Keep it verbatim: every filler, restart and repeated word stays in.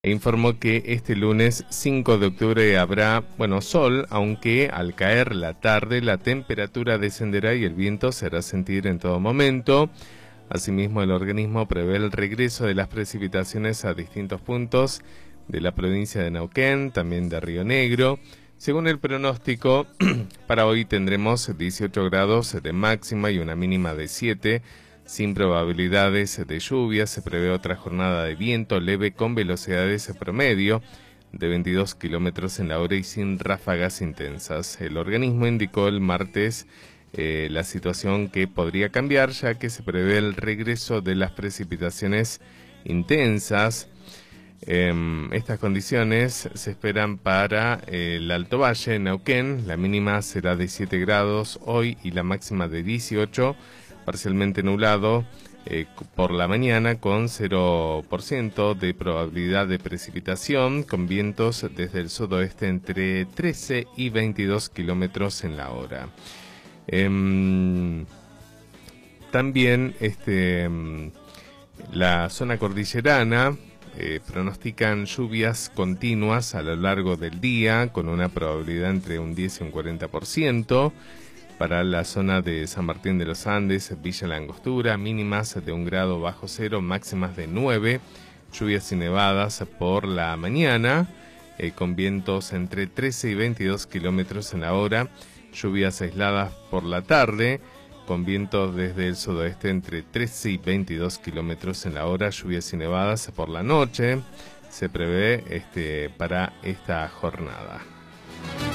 E informó que este lunes cinco de octubre habrá, bueno, sol, aunque al caer la tarde la temperatura descenderá y el viento se hará sentir en todo momento. Asimismo, el organismo prevé el regreso de las precipitaciones a distintos puntos de la provincia de Neuquén, también de Río Negro. Según el pronóstico, para hoy tendremos dieciocho grados de máxima y una mínima de siete, sin probabilidades de lluvia. Se prevé otra jornada de viento leve con velocidades promedio de veintidós kilómetros en la hora y sin ráfagas intensas. El organismo indicó el martes eh, la situación que podría cambiar, ya que se prevé el regreso de las precipitaciones intensas. Eh, estas condiciones se esperan para eh, el Alto Valle, en Neuquén. La mínima será de siete grados hoy y la máxima de dieciocho, parcialmente nublado eh, por la mañana con cero por ciento de probabilidad de precipitación, con vientos desde el sudoeste entre trece y veintidós kilómetros en la hora. Eh, también este, la zona cordillerana eh, pronostican lluvias continuas a lo largo del día, con una probabilidad entre un diez y un cuarenta por ciento. Para la zona de San Martín de los Andes, Villa La Angostura, mínimas de un grado bajo cero, máximas de nueve, lluvias y nevadas por la mañana, eh, con vientos entre trece y veintidós kilómetros en la hora, lluvias aisladas por la tarde, con vientos desde el sudoeste entre trece y veintidós kilómetros en la hora, lluvias y nevadas por la noche, se prevé este, para esta jornada.